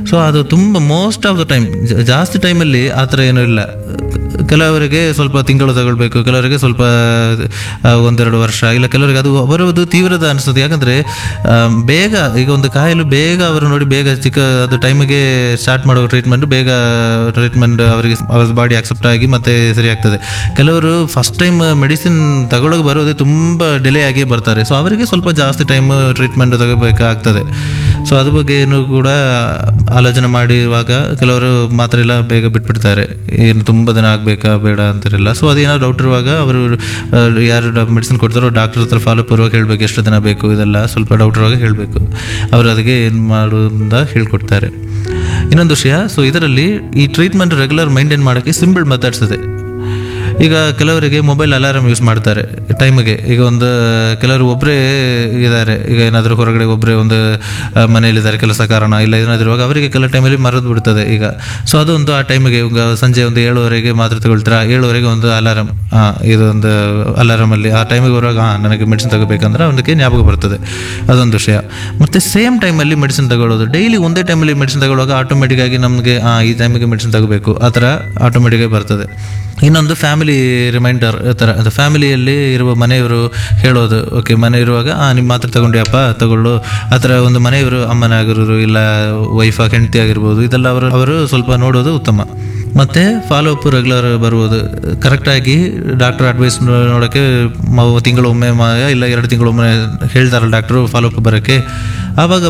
So ಅದು ತುಂಬ most of the time, ಜಾಸ್ತಿ ಟೈಮಲ್ಲಿ ಆ ಥರ ಏನೂ ಇಲ್ಲ. ಕೆಲವರಿಗೆ ಸ್ವಲ್ಪ ತಿಂಗಳು ತಗೊಳ್ಬೇಕು, ಕೆಲವರಿಗೆ ಸ್ವಲ್ಪ 1-2 ವರ್ಷ, ಇಲ್ಲ ಕೆಲವರಿಗೆ ಅದು ಬರುವುದು ತೀವ್ರದ ಅನಿಸ್ತದೆ. ಯಾಕಂದರೆ ಬೇಗ ಈಗ ಒಂದು ಕಾಯಿಲೆ ಬೇಗ ಅವರು ನೋಡಿ ಬೇಗ ಅದು ಟೈಮಿಗೆ ಸ್ಟಾರ್ಟ್ ಮಾಡುವ ಟ್ರೀಟ್ಮೆಂಟ್ ಅವರಿಗೆ ಅವ್ರ ಬಾಡಿ ಆಕ್ಸೆಪ್ಟ್ ಆಗಿ ಮತ್ತೆ ಸರಿ ಆಗ್ತದೆ. ಕೆಲವರು ಫಸ್ಟ್ ಟೈಮ್ ಮೆಡಿಸಿನ್ ತಗೊಳ್ಳೋಕೆ ಬರೋದೇ ತುಂಬ ಡಿಲೇ ಆಗಿ ಬರ್ತಾರೆ. ಸೊ ಅವರಿಗೆ ಸ್ವಲ್ಪ ಜಾಸ್ತಿ ಟೈಮ್ ಟ್ರೀಟ್ಮೆಂಟ್ ತಗೋಬೇಕಾಗ್ತದೆ. ಸೊ ಅದ್ರ ಬಗ್ಗೆ ಏನು ಕೂಡ ಆಲೋಚನೆ ಮಾಡಿರುವಾಗ ಕೆಲವರು ಮಾತ್ರ ಎಲ್ಲ ಬೇಗ ಬಿಟ್ಬಿಡ್ತಾರೆ, ಏನು ತುಂಬ ದಿನ ಆಗಬೇಕಾ ಬೇಡ ಅಂತಿರಲ್ಲ. ಸೊ ಅದೇನಾದ್ರು ಡೌಟ್ ಇರುವಾಗ ಅವರು ಯಾರು ಮೆಡಿಸಿನ್ ಕೊಡ್ತಾರೋ ಡಾಕ್ಟರ್ ಹತ್ರ ಫಾಲೋ ಪೂರ್ವಕ ಹೇಳಬೇಕು, ಎಷ್ಟು ದಿನ ಬೇಕು ಇದೆಲ್ಲ ಸ್ವಲ್ಪ ಡೌಟ್ ಇರುವಾಗ ಹೇಳಬೇಕು. ಅವರು ಅದಕ್ಕೆ ಏನು ಮಾಡೋದ ಹೇಳ್ಕೊಡ್ತಾರೆ. ಇನ್ನೊಂದು ವಿಷಯ, ಸೊ ಇದರಲ್ಲಿ ಈ ಟ್ರೀಟ್ಮೆಂಟ್ ರೆಗ್ಯುಲರ್ ಮೈಂಟೈನ್ ಮಾಡೋಕ್ಕೆ ಸಿಂಪಲ್ ಮೆಥಡ್ಸ್ ಇದೆ. ಈಗ ಕೆಲವರಿಗೆ ಮೊಬೈಲ್ ಅಲಾರಾಮ್ ಯೂಸ್ ಮಾಡ್ತಾರೆ ಟೈಮಿಗೆ. ಈಗ ಕೆಲವರು ಒಬ್ಬರೇ ಇದ್ದಾರೆ, ಈಗ ಏನಾದರೂ ಹೊರಗಡೆ ಒಬ್ಬರೇ ಮನೆಯಲ್ಲಿದ್ದಾರೆ ಕೆಲಸ ಕಾರಣ ಇಲ್ಲ ಏನಾದರೂ, ಇವಾಗ ಅವರಿಗೆ ಕೆಲವು ಟೈಮಲ್ಲಿ ಮರೆದು ಬಿಡ್ತದೆ. ಈಗ ಸೊ ಅದೊಂದು ಆ ಟೈಮಿಗೆ ಸಂಜೆ 7:00 ಮಾತ್ರ ತಗೊಳ್ತಾರೆ. 7:00 ಒಂದು ಅಲಾರಾಮ್, ಇದೊಂದು ಅಲಾರಾಮಲ್ಲಿ ಆ ಟೈಮಿಗೆ ಬರುವಾಗ ನನಗೆ ಮೆಡಿಸಿನ್ ತಗೋಬೇಕಂದ್ರೆ ಅವನಿಗೆ ಜ್ಞಾಪಕ ಬರ್ತದೆ. ಅದೊಂದು ವಿಷಯ. ಮತ್ತು ಸೇಮ್ ಟೈಮಲ್ಲಿ ಮೆಡಿಸಿನ್ ತಗೊಳ್ಳೋದು, ಡೈಲಿ ಒಂದೇ ಟೈಮಲ್ಲಿ ಮೆಡಿಸಿನ್ ತಗೊಳ್ಳುವಾಗ ಆಟೋಮೆಟಿಕ್ಕಾಗಿ ನಮಗೆ ಈ ಟೈಮಿಗೆ ಮೆಡಿಸಿನ್ ತಗೋಬೇಕು ಆ ಥರ ಆಟೋಮೆಟಿಕ್ಕಾಗಿ ಬರ್ತದೆ. ಇನ್ನೊಂದು ಫ್ಯಾಮಿಲಿ ರಿಮೈಂಡರ್ ಥರ, ಅದು ಫ್ಯಾಮಿಲಿಯಲ್ಲಿ ಇರುವ ಮನೆಯವರು ಹೇಳೋದು, ಓಕೆ ಮನೆ ಇರುವಾಗ ನಿಮ್ಮ ಮಾತ್ರ ತಗೊಂಡ್ಯಪ್ಪ ತಗೊಳ್ಳು, ಆ ಥರ ಒಂದು ಮನೆಯವರು ಅಮ್ಮನ ಆಗಿರೋರು ಇಲ್ಲ ವೈಫ್ ಹೆಂಡತಿ ಆಗಿರ್ಬೋದು, ಇದೆಲ್ಲ ಅವರು ಸ್ವಲ್ಪ ನೋಡೋದು ಉತ್ತಮ. ಮತ್ತು ಫಾಲೋ ಅಪ್ ರೆಗ್ಯುಲರ್ ಬರುವುದು, ಕರೆಕ್ಟಾಗಿ ಡಾಕ್ಟರ್ ಅಡ್ವೈಸ್ ನೋಡೋಕ್ಕೆ ತಿಂಗಳೊಮ್ಮೆ ಇಲ್ಲ 2 ತಿಂಗಳೊಮ್ಮೆ ಹೇಳ್ತಾರಲ್ಲ ಡಾಕ್ಟ್ರು ಫಾಲೋ ಅಪ್ ಬರೋಕ್ಕೆ, ಆವಾಗ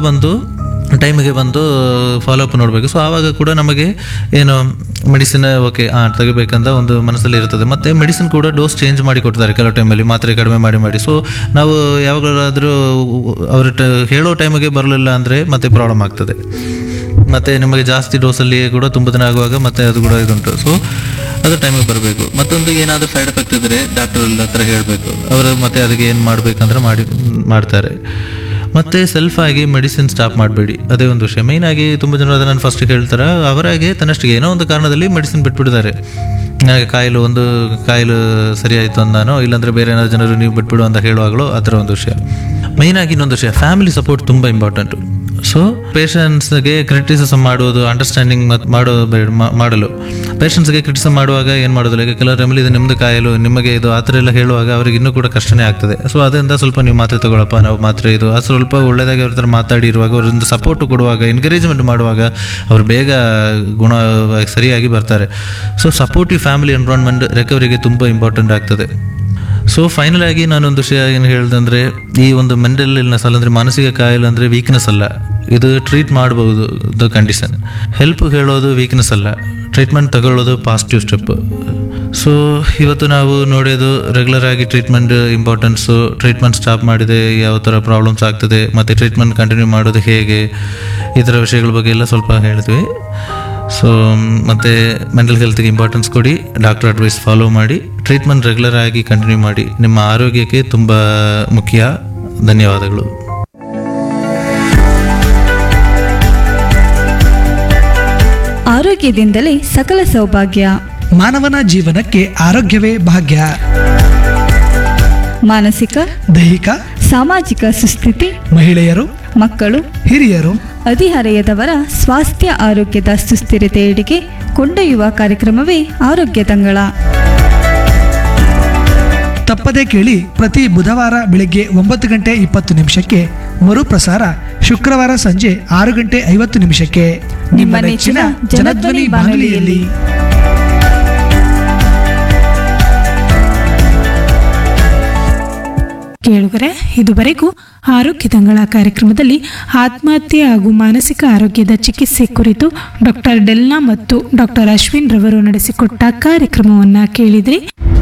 ಟೈಮಿಗೆ ಫಾಲೋ ಅಪ್ ನೋಡಬೇಕು. ಸೊ ಆವಾಗ ಕೂಡ ನಮಗೆ ಏನು ಮೆಡಿಸಿನ್ ಓಕೆ ತೆಗಿಬೇಕಂತ ಒಂದು ಮನಸ್ಸಲ್ಲಿ ಇರ್ತದೆ. ಮತ್ತು ಮೆಡಿಸಿನ್ ಕೂಡ ಡೋಸ್ ಚೇಂಜ್ ಮಾಡಿ ಕೊಡ್ತಾರೆ ಕೆಲವು ಟೈಮಲ್ಲಿ, ಮಾತ್ರೆ ಕಡಿಮೆ ಮಾಡಿ. ಸೊ ನಾವು ಯಾವಾಗಲಾದರೂ ಅವರು ಹೇಳೋ ಟೈಮಿಗೆ ಬರಲಿಲ್ಲ ಅಂದರೆ ಮತ್ತೆ ಪ್ರಾಬ್ಲಮ್ ಆಗ್ತದೆ. ಮತ್ತು ನಿಮಗೆ ಜಾಸ್ತಿ ಡೋಸಲ್ಲಿ ಕೂಡ ತುಂಬ ದಿನ ಆಗುವಾಗ ಮತ್ತೆ ಅದು ಕೂಡ ಇದುಂಟು. ಸೊ ಅದು ಟೈಮಿಗೆ ಬರಬೇಕು. ಮತ್ತೊಂದು ಏನಾದರೂ ಸೈಡ್ ಎಫೆಕ್ಟ್ ಇದ್ದರೆ ಡಾಕ್ಟರ್ ಹತ್ರ ಹೇಳಬೇಕು, ಅವರು ಮತ್ತೆ ಅದಕ್ಕೆ ಏನು ಮಾಡಬೇಕಂದ್ರೆ ಮಾಡ್ತಾರೆ. ಮತ್ತು ಸೆಲ್ಫಾಗಿ ಮೆಡಿಸಿನ್ ಸ್ಟಾಪ್ ಮಾಡಬೇಡಿ, ಅದೇ ಒಂದು ವಿಷಯ. ಮೇಯ್ನಾಗಿ ತುಂಬ ಜನರು ಅದನ್ನು ಫಸ್ಟಿಗೆ ಹೇಳ್ತಾರೆ, ಅವರಾಗೆ ತನ್ನಷ್ಟಿಗೆ ಏನೋ ಒಂದು ಕಾರಣದಲ್ಲಿ ಮೆಡಿಸಿನ್ ಬಿಟ್ಬಿಡ್ತಾರೆ. ನನಗೆ ಕಾಯಿಲೆ ಸರಿ ಆಯಿತು ಅಂದಾನೋ, ಇಲ್ಲಾಂದರೆ ಬೇರೆ ಏನಾದ್ರು ಜನರು ನೀವು ಬಿಟ್ಬಿಡು ಅಂತ ಹೇಳುವಾಗಲೂ ಆ ಥರ ಒಂದು ವಿಷಯ. ಮೇಯ್ನಾಗಿ ಇನ್ನೊಂದು ವಿಷಯ, ಫ್ಯಾಮಿಲಿ ಸಪೋರ್ಟ್ ತುಂಬ ಇಂಪಾರ್ಟೆಂಟು. ಸೊ ಪೇಷಂಟ್ಸ್ಗೆ ಕ್ರಿಟಿಸಿಸಮ್ ಮಾಡುವುದು, ಅಂಡರ್ಸ್ಟ್ಯಾಂಡಿಂಗ್ ಮಾಡಲು ಪೇಷಂಟ್ಸ್ಗೆ ಕ್ರಿಟಿಸಿಸಮ್ ಮಾಡುವಾಗ ಏನು ಮಾಡೋದಿಲ್ಲ. ಈಗ ಕೆಲವು ಟೈಮಲ್ಲಿ ಇದು ನಿಮ್ಮದು ಕಾಯಿಲೆ ನಿಮಗೆ ಇದು ಆ ಥರ ಎಲ್ಲ ಹೇಳುವಾಗ ಅವ್ರಿಗೆ ಇನ್ನೂ ಕೂಡ ಕಷ್ಟನೇ ಆಗ್ತದೆ. ಸೊ ಅದರಿಂದ ಸ್ವಲ್ಪ ನೀವು ಮಾತ್ರೆ ತಗೊಳಪ್ಪ, ನಾವು ಮಾತ್ರೆ ಇದು ಅದು ಸ್ವಲ್ಪ ಒಳ್ಳೆಯದಾಗಿ ಅವ್ರ ಥರ ಮಾತಾಡಿರುವಾಗ, ಅವರಿಂದ ಸಪೋರ್ಟ್ ಕೊಡುವಾಗ, ಎನ್ಕರೇಜ್ಮೆಂಟ್ ಮಾಡುವಾಗ ಅವ್ರು ಬೇಗ ಸರಿಯಾಗಿ ಬರ್ತಾರೆ. ಸೊ ಸಪೋರ್ಟಿವ್ ಫ್ಯಾಮಿಲಿ ಎನ್ವಿರಾನ್ಮೆಂಟ್ ರಿಕವರಿಗೆ ತುಂಬ ಇಂಪಾರ್ಟೆಂಟ್ ಆಗ್ತದೆ. ಸೊ ಫೈನಲ್ ಆಗಿ ನಾನೊಂದು ವಿಷಯ ಏನು ಹೇಳಿದಂದರೆ, ಈ ಒಂದು ಮೆಂಟಲ್ ಇಲ್ನೆಸ್ ಅಲ್ಲ, ಅಂದರೆ ಮಾನಸಿಕ ಕಾಯಿಲೆ ಅಂದರೆ ವೀಕ್ನೆಸ್ ಅಲ್ಲ, ಇದು ಟ್ರೀಟ್ ಮಾಡಬಹುದು ದ ಕಂಡೀಷನ್. ಹೆಲ್ಪ್ ಹೇಳೋದು ವೀಕ್ನೆಸ್ ಅಲ್ಲ, ಟ್ರೀಟ್ಮೆಂಟ್ ತಗೊಳ್ಳೋದು ಪಾಸಿಟಿವ್ ಸ್ಟೆಪ್. ಸೊ ಇವತ್ತು ನಾವು ನೋಡೋದು ರೆಗ್ಯುಲರ್ ಆಗಿ ಟ್ರೀಟ್ಮೆಂಟ್ ಇಂಪಾರ್ಟೆನ್ಸು, ಟ್ರೀಟ್ಮೆಂಟ್ ಸ್ಟಾಪ್ ಮಾಡಿದೆ ಯಾವ ಥರ ಪ್ರಾಬ್ಲಮ್ಸ್ ಆಗ್ತದೆ, ಮತ್ತು ಟ್ರೀಟ್ಮೆಂಟ್ ಕಂಟಿನ್ಯೂ ಮಾಡೋದು ಹೇಗೆ, ಈ ಥರ ವಿಷಯಗಳ ಬಗ್ಗೆ ಎಲ್ಲ ಸ್ವಲ್ಪ ಹೇಳಿದ್ವಿ. ಸೊ ಮತ್ತು ಮೆಂಟಲ್ ಹೆಲ್ತ್ಗೆ ಇಂಪಾರ್ಟೆನ್ಸ್ ಕೊಡಿ, ಡಾಕ್ಟರ್ ಅಡ್ವೈಸ್ ಫಾಲೋ ಮಾಡಿ, ಟ್ರೀಟ್ಮೆಂಟ್ ರೆಗ್ಯುಲರ್ ಆಗಿ ಕಂಟಿನ್ಯೂ ಮಾಡಿ. ನಿಮ್ಮ ಆರೋಗ್ಯಕ್ಕೆ ತುಂಬ ಮುಖ್ಯ. ಧನ್ಯವಾದಗಳು. ಆರೋಗ್ಯದಿಂದಲೇ ಸಕಲ ಸೌಭಾಗ್ಯ. ಮಾನವನ ಜೀವನಕ್ಕೆ ಆರೋಗ್ಯವೇ ಭಾಗ್ಯ. ಮಾನಸಿಕ, ದೈಹಿಕ, ಸಾಮಾಜಿಕ ಸುಸ್ಥಿತಿ, ಮಹಿಳೆಯರು, ಮಕ್ಕಳು, ಹಿರಿಯರು, ಹದಿಹರೆಯದವರ ಸ್ವಾಸ್ಥ್ಯ ಆರೋಗ್ಯದ ಸುಸ್ಥಿರತೆಯೆಡೆಗೆ ಕೊಂಡೊಯ್ಯುವ ಕಾರ್ಯಕ್ರಮವೇ ಆರೋಗ್ಯ ತಂಗಳ. ತಪ್ಪದೇ ಕೇಳಿ, ಪ್ರತಿ ಬುಧವಾರ ಬೆಳಗ್ಗೆ 9:20 ಮರುಪ್ರಸಾರ ಶುಕ್ರವಾರ ಸಂಜೆ 6:50 ನಿಮ್ಮ ನೆಚ್ಚಿನ ಜನಧ್ವನಿ ಬಾನುಲಿಯಲ್ಲಿ. ಕೇಳುಗರೆ, ಇದುವರೆಗೂ ಆರೋಗ್ಯ ತಂಗಳ ಕಾರ್ಯಕ್ರಮದಲ್ಲಿ ಆತ್ಮಹತ್ಯೆ ಹಾಗೂ ಮಾನಸಿಕ ಆರೋಗ್ಯದ ಚಿಕಿತ್ಸೆ ಕುರಿತು ಡಾಕ್ಟರ್ ಡೆಲ್ನಾ ಮತ್ತು ಡಾಕ್ಟರ್ ಅಶ್ವಿನ್ ರವರು ನಡೆಸಿಕೊಟ್ಟ ಕಾರ್ಯಕ್ರಮವನ್ನು ಕೇಳಿದ್ರಿ.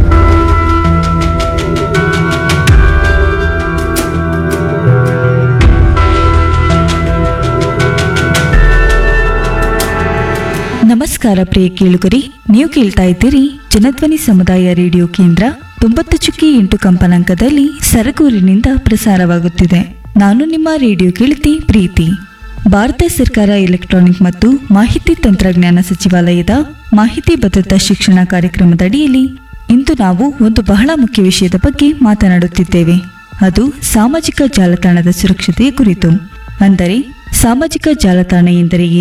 ನಮಸ್ಕಾರ ಪ್ರಿಯ ಕೇಳುಗರಿ, ನೀವು ಕೇಳ್ತಾ ಇದ್ದೀರಿ ಜನಧ್ವನಿ ಸಮುದಾಯ ರೇಡಿಯೋ ಕೇಂದ್ರ 90.8 ಕಂಪನಾಂಕದಲ್ಲಿ ಸರಗೂರಿನಿಂದ ಪ್ರಸಾರವಾಗುತ್ತಿದೆ. ನಾನು ನಿಮ್ಮ ರೇಡಿಯೋ ಕೇಳಿತಿ ಪ್ರೀತಿ. ಭಾರತ ಸರ್ಕಾರ ಎಲೆಕ್ಟ್ರಾನಿಕ್ ಮತ್ತು ಮಾಹಿತಿ ತಂತ್ರಜ್ಞಾನ ಸಚಿವಾಲಯದ ಮಾಹಿತಿ ಭದ್ರತಾ ಶಿಕ್ಷಣ ಕಾರ್ಯಕ್ರಮದ ಅಡಿಯಲ್ಲಿ ಇಂದು ನಾವು ಒಂದು ಬಹಳ ಮುಖ್ಯ ವಿಷಯದ ಬಗ್ಗೆ ಮಾತನಾಡುತ್ತಿದ್ದೇವೆ. ಅದು ಸಾಮಾಜಿಕ ಜಾಲತಾಣದ ಸುರಕ್ಷತೆಯ ಕುರಿತು. ಅಂದರೆ ಸಾಮಾಜಿಕ ಜಾಲತಾಣ ಎಂದರೆ